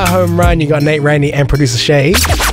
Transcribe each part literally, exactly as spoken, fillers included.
home run. You got Nate Randy and producer Shay.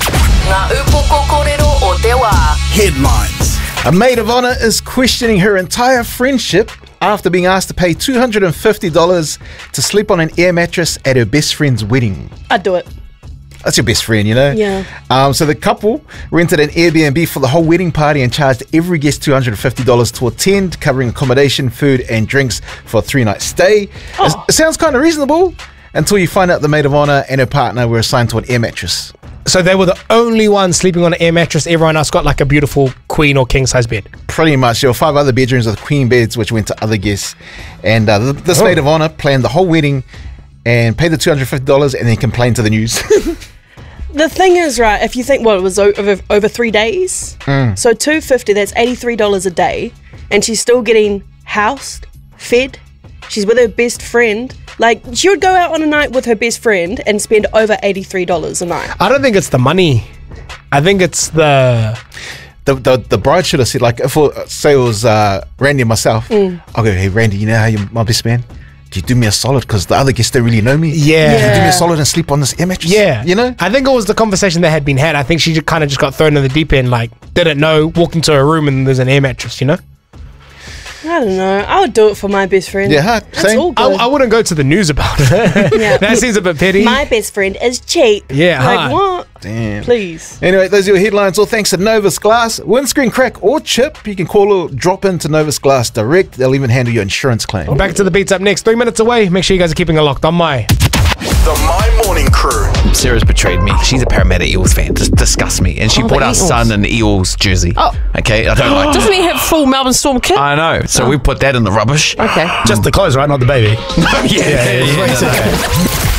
Headlines. A maid of honour is questioning her entire friendship after being asked to pay two hundred fifty dollars to sleep on an air mattress at her best friend's wedding. I'd do it. That's your best friend, you know? Yeah. Um, so the couple rented an Airbnb for the whole wedding party and charged every guest two hundred fifty dollars to attend, covering accommodation, food and drinks for a three-night stay. Oh. It sounds kind of reasonable until you find out the maid of honour and her partner were assigned to an air mattress. So they were the only ones sleeping on an air mattress. Everyone else got like a beautiful queen or king size bed. Pretty much. There were five other bedrooms with queen beds, which went to other guests. And uh, th- this Oh. maid of honour planned the whole wedding and paid the two hundred fifty dollars and then complained to the news. The thing is, right, if you think, well, it was over, over three days. Mm. So two hundred fifty dollars, that's eighty-three dollars a day. And she's still getting housed, fed. She's with her best friend. Like, she would go out on a night with her best friend and spend over eighty-three dollars a night. I don't think it's the money. I think it's the... The, the the bride should have said, like, if it, say it was uh, Randy and myself, Mm. I'll go, hey, Randy, you know how you're my best man? Do you do me a solid? Because the other guests don't really know me. Yeah. Can you do me Yeah. a solid and sleep on this air mattress? Yeah. You know? I think it was the conversation that had been had. I think she kind of just got thrown in the deep end, like, didn't know, walked into a room and there's an air mattress, you know? I don't know. I would do it for my best friend. Yeah, huh, That's same. all I, good. I wouldn't go to the news about it. Yeah. That seems a bit petty. My best friend is cheap. Yeah, Like, hard. what? Damn. Please. Anyway, those are your headlines. All thanks to Novus Glass. Windscreen crack or chip, you can call or drop into Novus Glass direct. They'll even handle your insurance claim. Back to the beats up next. Three minutes away. Make sure you guys are keeping it locked on my... The My Morning Crew. Sarah's betrayed me. She's a Parramatta Eels fan. Just disgusts me. And she Oh, bought the our Eels. son an Eels jersey. Oh. Okay, I don't like Doesn't he have full Melbourne Storm kit? I know. So we put that in the rubbish. Okay. Just the clothes, right? Not the baby. yeah, yeah, yeah, yeah, yeah.